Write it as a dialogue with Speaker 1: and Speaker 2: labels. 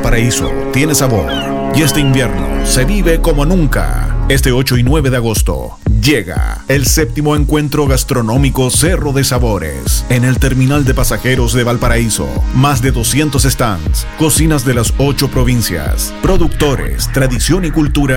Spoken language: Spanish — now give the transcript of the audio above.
Speaker 1: Valparaíso tiene sabor y este invierno se vive como nunca. Este 8 y 9 de agosto llega el 7º encuentro gastronómico Cerro de Sabores en el terminal de pasajeros de Valparaíso. Más de 200 stands, cocinas de las 8 provincias, productores, tradición y cultura